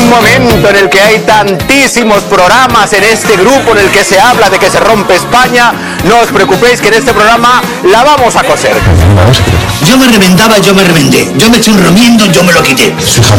momento en el que hay tantísimos programas en este grupo en el que se habla de que se rompe España, no os preocupéis que en este programa la vamos a coser. Yo me reventaba, yo me reventé. Yo me eché un romiendo, yo me lo quité. Fíjate,